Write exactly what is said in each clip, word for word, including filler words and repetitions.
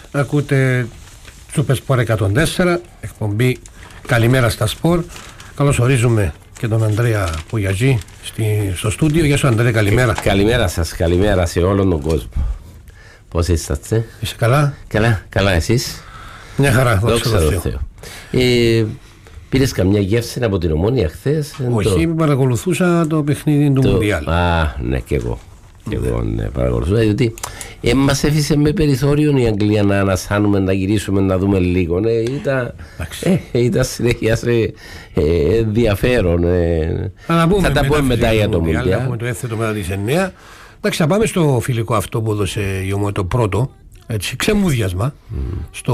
Ακούτε Super Sport εκατόν τέσσερα, εκπομπή Καλημέρα στα Σπορ. Καλώς ορίζουμε και τον Ανδρέα Πουγιατζή στο στούντιο. Γεια σου Ανδρέα, καλημέρα. Καλημέρα σας, καλημέρα σε όλον τον κόσμο. Πώς είσαστε? Είσαι καλά? Καλά, καλά εσείς? Μια χαρά, δόξα τω Θεώ. Ε, πήρες καμιά γεύση από την Ομόνια χθες? Όχι, το... παρακολουθούσα το παιχνίδι του το... Μουντιάλ. Α, ναι, και εγώ. Και εγώ ναι, παρακολουθούσα, διότι ε, μας έφυσε με περιθώριο η Αγγλία να ανασάνουμε, να γυρίσουμε, να δούμε λίγο. Ναι, ήταν, ε, ήταν συνέχεια σε ε, ενδιαφέρον. Ε. Θα, θα τα πούμε μετά για το Μουντιάλ. Θα πούμε το έφθετο μετά τις εννιά. Εντάξει, θα πάμε στο φιλικό αυτό που έδωσε η Ομόνια, το πρώτο. Έτσι, ξεμούδιασμα mm. στο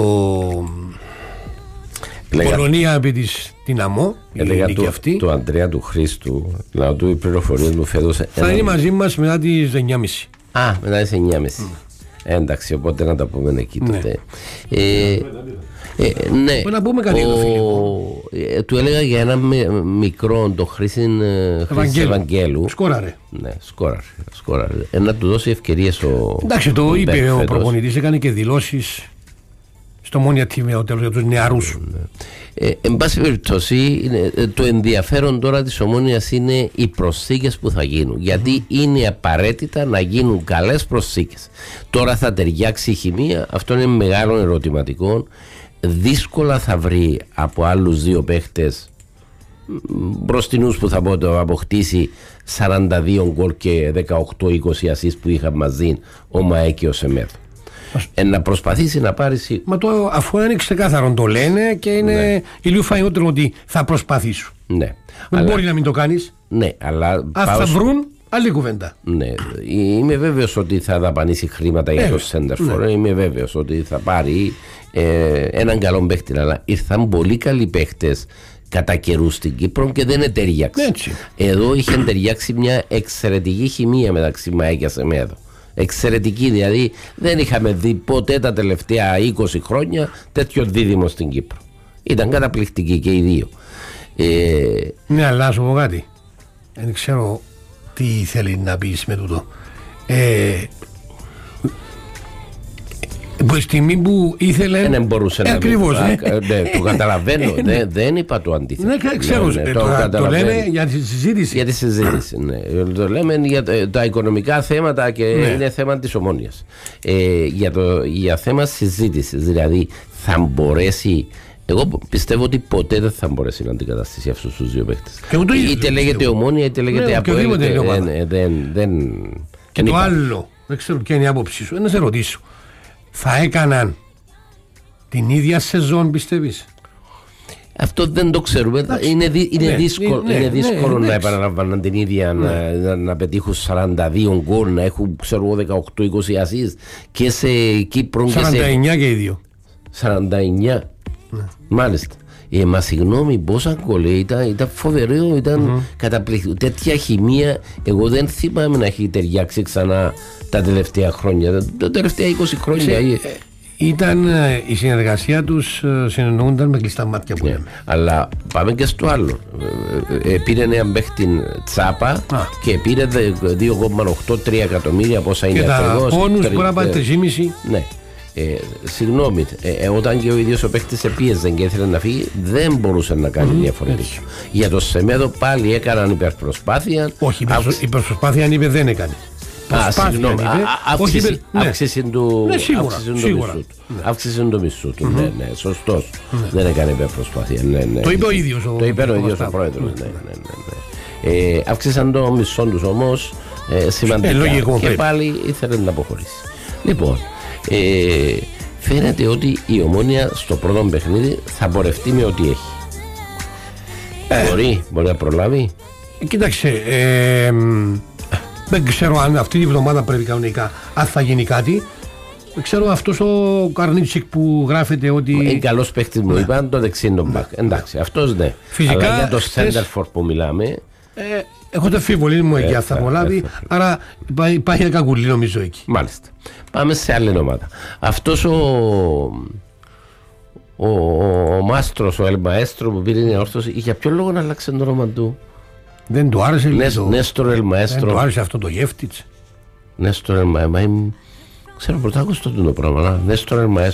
Πολωνία επί της Δυναμό. Έλεγα του, του Αντρέα του Χρήστου να του οι πληροφορίες μου φέτος. Θα ένα... είναι μαζί μας μετά τις εννιά και μισή. Α, μετά τις εννιά και μισή. Mm. Εντάξει, οπότε να τα πούμε εκεί ναι. τότε. Ε, ε, ναι, να πούμε κάτι ο, ο, ε, του έλεγα για ένα μικρό, το Χρήση Ευαγγέλου. Σκόραρε. Ναι, σκόραρε. σκόραρε. Ε, να του δώσει ευκαιρίες ο. Εντάξει, το ο είπε ο προπονητής, έκανε και δηλώσεις στο Μόνια τι βι ο τέλος για τους νεαρούς. Ναι. Ε, εν πάση περιπτώσει, το ενδιαφέρον τώρα της Ομόνοιας είναι οι προσθήκες που θα γίνουν. Γιατί mm. είναι απαραίτητα να γίνουν καλές προσθήκες. Τώρα θα ταιριάξει η χημεία, αυτό είναι μεγάλο ερωτηματικό. Δύσκολα θα βρει από άλλους δύο παίχτες μπροστινούς που θα πω το αποκτήσει σαράντα δύο γκολ και δεκαοκτώ είκοσι ασίστ που είχαν μαζί ο ΜΑΕ και ο Σεμέδο. Ε, να προσπαθήσει να πάρει. Μα το, αφού είναι ξεκάθαρο το λένε και είναι ναι. ηλίου φαϊότερο ότι θα προσπαθήσουν. Ναι. Δεν αλλά... μπορεί να μην το κάνεις. Ναι, αλλά. Αν θα βρουν, άλλη κουβέντα. Ναι. Είμαι βέβαιος ότι θα δαπανίσει χρήματα για το Σέντερφορ. Ναι. Είμαι βέβαιος ότι θα πάρει ε, έναν καλό παίχτη. Αλλά ήρθαν πολύ καλοί παίχτες κατά καιρού στην Κύπρο και δεν ταιριάξε. Εδώ είχε ταιριάξει μια εξαιρετική χημεία μεταξύ ΜΑΕ και Σεμέδο. Εξαιρετική, δηλαδή δεν είχαμε δει ποτέ τα τελευταία είκοσι χρόνια τέτοιο δίδυμο στην Κύπρο. Ήταν καταπληκτική και οι δύο. Ε... Ναι, αλλά σου πω κάτι. Δεν ξέρω τι θέλει να πεις με τούτο. Ε... Που στιγμή που ήθελε. Δεν μπορούσε να ακριβώς, ναι. ναι, το καταλαβαίνω. ε, δεν, δεν είπα το αντίθετο. Ναι, ξέρω. Ναι, ναι, το, το, το λέμε για τη συζήτηση. Για τη συζήτηση. Ναι. Το λέμε για τα οικονομικά θέματα και ναι. είναι θέμα της Ομόνοιας. Ε, για, το, για θέμα συζήτησης. Δηλαδή θα μπορέσει. Εγώ πιστεύω ότι ποτέ δεν θα μπορέσει να αντικαταστήσει αυτούς τους δύο παίκτες. Είτε λέγεται Ομόνια είτε λέγεται Αποέλ. Και το άλλο, δεν ξέρω ποια είναι η άποψή σου. Να σε ρωτήσω. Θα έκαναν την ίδια σεζόν, πιστεύεις? Αυτό δεν το ξέρουμε. Είναι, δι, είναι ναι, δύσκολο, ναι, είναι δύσκολο ναι, να επαναλαμβάνουν την ίδια, ναι. να, να, να πετύχουν σαράντα δύο γκολ, να έχουν ξέρω, δεκαοκτώ είκοσι ασίστ και σε Κύπρο. σαράντα εννιά και, σε... και οι δύο. σαράντα εννιά. Ναι. Μάλιστα. Ε, μα συγγνώμη, πόσα γκολ ήταν, ήταν φοβερό, ήταν mm-hmm. καταπληκτικό. Τέτοια χημεία, εγώ δεν θυμάμαι να έχει ταιριάξει ξανά τα τελευταία χρόνια. Τα τελευταία είκοσι χρόνια. Ε, ήταν η συνεργασία τους, συνεννοούνταν με κλειστά μάτια που λέμε. Yeah. Αλλά πάμε και στο άλλο. Ε, πήρε έναν παίχτη τσάπα ah. και πήρε δύο κόμμα οκτώ τρία εκατομμύρια πόσα είναι ακριβώς. Και τα πόνους μπορεί να πάει τρία κόμμα πέντε. Ναι. Ε, συγγνώμη, ε, ε, όταν και ο ίδιος ο παίκτης επίεζε και ήθελε να φύγει, δεν μπορούσε να κάνει mm, διαφορετικό. Για το Σεμέδο πάλι έκαναν υπερπροσπάθεια. Όχι, η Αύξ... υπερπροσπάθεια είπε δεν έκανε. Α, συγγνώμη, αύξηση του μισθού του. Ναι, ναι, σωστός. Δεν έκανε υπερπροσπάθεια. Το είπε ο ίδιος ο Το είπε ο ίδιος ο πρόεδρος. Αύξησαν το μισθό τους όμως σημαντικά και πάλι ήθελε να αποχωρήσει. Λοιπόν, Ε, φαίνεται ότι η Ομόνια στο πρώτο παιχνίδι θα πορευτεί με ό,τι έχει. Ε, μπορεί, μπορεί να προλάβει. Κοίταξε, ε, δεν ξέρω αν αυτή τη βδομάδα πρέπει κανονικά, αν θα γίνει κάτι. Δεν ξέρω αυτός ο Καρνίτσικ που γράφεται ότι. Είναι καλός παίχτης μου, ναι. είπαν το δεξί είναι μπακ. Εντάξει, αυτός ναι. Φυσικά, αλλά για το Σέντερφορ που μιλάμε. Ε, έχω το αμφιβολία μου εκεί, θα προλάβει. Άρα υπάρχει ένα κακουλί νομίζω εκεί. Μάλιστα. Πάμε σε άλλη ομάδα. Αυτός ο, ο, ο, ο Μάστρος, ο Ελμαέστρο που πήρε την όρθωση, για ποιο λόγο να αλλάξει το όνομα του? Δεν του άρεσε. Νες, το... Νέστορ Ελμαέστρο. Δεν του άρεσε αυτό το Γεύτιτς. Νέστορ Ελμαέστρο. Ξέρω πρωτά ακούστο το πράγμα. Νέστορ Ελμαέστρο.